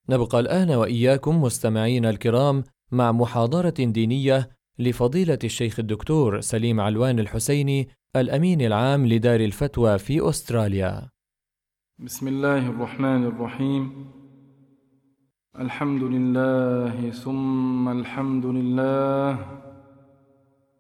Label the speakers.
Speaker 1: نبقى الآن وإياكم مستمعين الكرام مع محاضرة دينية لفضيلة الشيخ الدكتور سليم علوان الحسيني، الأمين العام لدار الفتوى في أستراليا.
Speaker 2: بسم الله الرحمن الرحيم. الحمد لله ثم الحمد لله،